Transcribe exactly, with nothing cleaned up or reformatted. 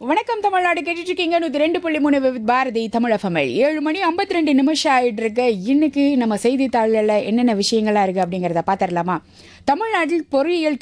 வணக்கம் தமிழ்நாடு கேட்டுட்டு இருக்கீங்க நூற்றி ரெண்டு புள்ளி மூணு வித் பாரதி தமிழ் எஃப்எம்எல் ஏழு மணி ஐம்பத்தி ரெண்டு நிமிஷம் ஆயிட்டு இருக்கு. இன்னைக்கு நம்ம செய்தித்தாளில் என்னென்ன விஷயங்கள்லாம் இருக்குது அப்படிங்கிறத பார்த்துடலாமா? தமிழ்நாட்டில் பொறியியல்